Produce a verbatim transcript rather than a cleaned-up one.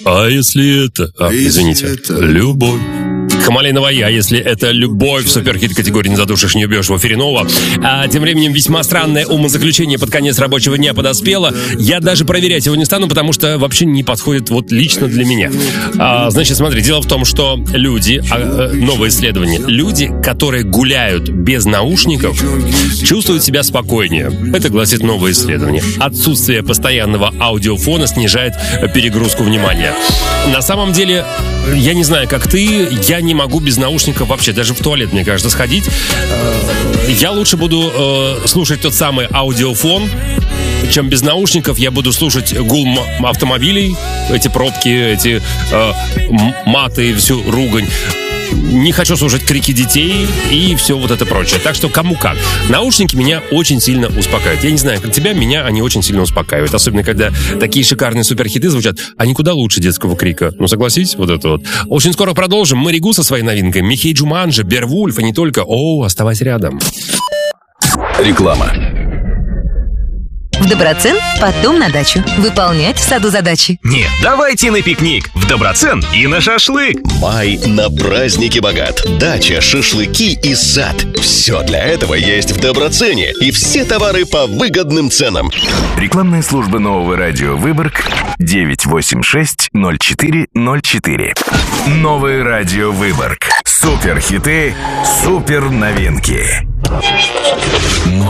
А если это... А, извините, любовь. Хамали Навая, если это любовь, суперхит категории «Не задушишь, не убьешь» в эфире Нова. А тем временем весьма странное умозаключение под конец рабочего дня подоспело. Я даже проверять его не стану, потому что вообще не подходит вот лично для меня. А, значит, смотри, дело в том, что люди, а, новое исследование, люди, которые гуляют без наушников, чувствуют себя спокойнее. Это гласит новое исследование. Отсутствие постоянного аудиофона снижает перегрузку внимания. На самом деле, я не знаю, как ты, я не могу без наушников вообще, даже в туалет, мне кажется, сходить. Я лучше буду э, слушать тот самый аудиофон, чем без наушников. Я буду слушать гул м- автомобилей, эти пробки, эти э, маты, всю ругань. Не хочу слушать крики детей и все вот это прочее. Так что кому как. Наушники меня очень сильно успокаивают. Я не знаю, как тебя, меня они очень сильно успокаивают. Особенно, когда такие шикарные суперхиты звучат. Они куда лучше детского крика. Ну, согласись, вот это вот. Очень скоро продолжим. Маригу со своей новинкой. Михей Джуманджи, Беовульф и не только. О, оставайся рядом. Реклама. В Доброцен потом на дачу. Выполнять в саду задачи. Нет, давайте на пикник. В Доброцен и на шашлык. Май на праздники богат. Дача, шашлыки и сад. Все для этого есть в Доброцене. И все товары по выгодным ценам. Рекламная служба нового радио Выборг девять восемь шесть ноль четыре ноль четыре. Новое радио Выборг. Супер хиты, супер новинки.